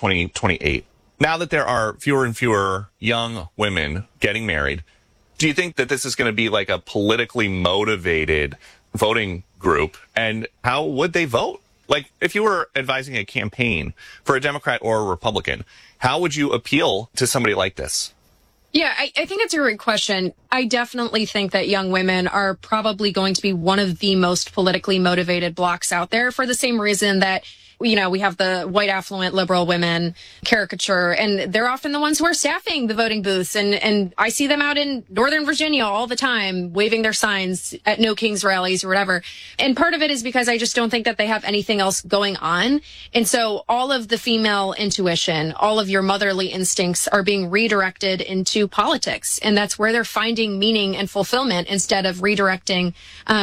2028. Now that there are fewer and fewer young women getting married, do you think that this is going to be like a politically motivated voting group? And how would they vote? Like, if you were advising a campaign for a Democrat or a Republican, how would you appeal to somebody like this? Yeah, I think it's a great question. I definitely think that young women are probably going to be one of the most politically motivated blocs out there, for the same reason that, you know, we have the white affluent liberal women caricature, and they're often the ones who are staffing the voting booths. And I see them out in Northern Virginia all the time, waving their signs at No Kings rallies or whatever. And part of it is because I just don't think that they have anything else going on. And so all of the female intuition, all of your motherly instincts are being redirected into politics. And that's where they're finding meaning and fulfillment, instead of redirecting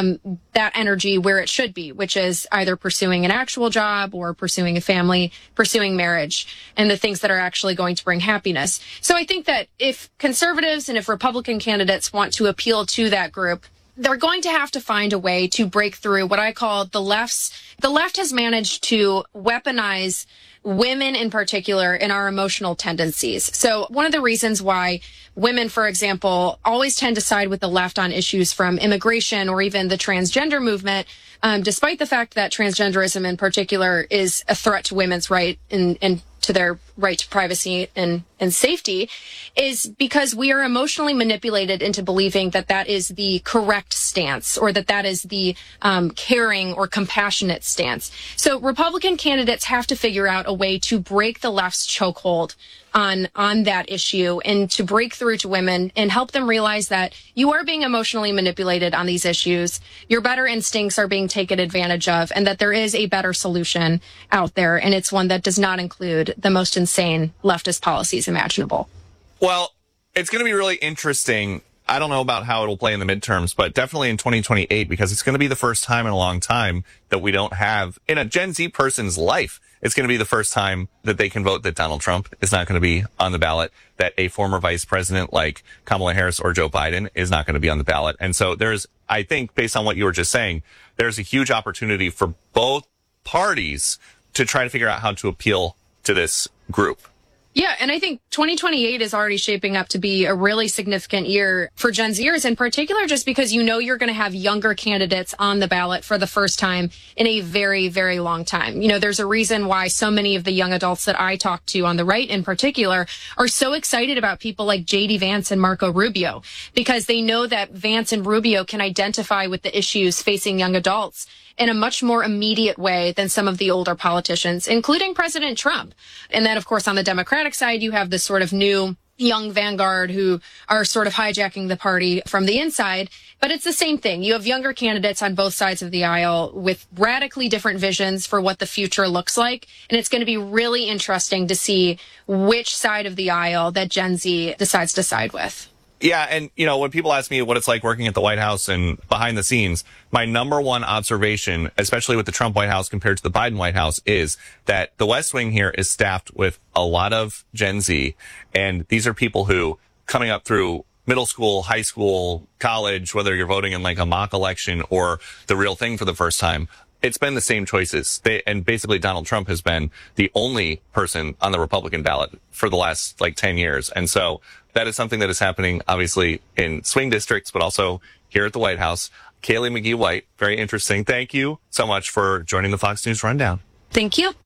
that energy where it should be, which is either pursuing an actual job or pursuing a family, pursuing marriage, and the things that are actually going to bring happiness. So I think that if conservatives and if Republican candidates want to appeal to that group, they're going to have to find a way to break through what I call the left has managed to weaponize women in particular in our emotional tendencies. So one of the reasons why women, for example, always tend to side with the left on issues from immigration or even the transgender movement, despite the fact that transgenderism in particular is a threat to women's right and to their right to privacy and safety, is because we are emotionally manipulated into believing that that is the correct stance, or that that is the caring or compassionate stance. So Republican candidates have to figure out a way to break the left's chokehold on that issue, and to break through to women and help them realize that you are being emotionally manipulated on these issues. Your better instincts are being taken advantage of, and that there is a better solution out there. And it's one that does not include the most insane leftist policies imaginable. Well, it's going to be really interesting. I don't know about how it'll play in the midterms, but definitely in 2028, because it's going to be the first time in a long time that we don't have, in a Gen Z person's life, it's going to be the first time that they can vote that Donald Trump is not going to be on the ballot, that a former vice president like Kamala Harris or Joe Biden is not going to be on the ballot. And so there's, I think, based on what you were just saying, there's a huge opportunity for both parties to try to figure out how to appeal to this group. Yeah, and I think 2028 is already shaping up to be a really significant year for Gen Zers in particular, just because you know you're going to have younger candidates on the ballot for the first time in a very, very long time. You know, there's a reason why so many of the young adults that I talk to on the right in particular are so excited about people like J.D. Vance and Marco Rubio, because they know that Vance and Rubio can identify with the issues facing young adults in a much more immediate way than some of the older politicians, including President Trump. And then, of course, on the Democratic side, you have this sort of new young vanguard who are sort of hijacking the party from the inside. But it's the same thing. You have younger candidates on both sides of the aisle with radically different visions for what the future looks like. And it's going to be really interesting to see which side of the aisle that Gen Z decides to side with. Yeah, and, you know, when people ask me what it's like working at the White House and behind the scenes, my number one observation, especially with the Trump White House compared to the Biden White House, is that the West Wing here is staffed with a lot of Gen Z. And these are people who, coming up through middle school, high school, college, whether you're voting in like a mock election or the real thing for the first time, it's been the same choices. And basically Donald Trump has been the only person on the Republican ballot for the last like 10 years. And so that is something that is happening obviously in swing districts, but also here at the White House. Kaylee McGee White, very interesting. Thank you so much for joining the Fox News Rundown. Thank you.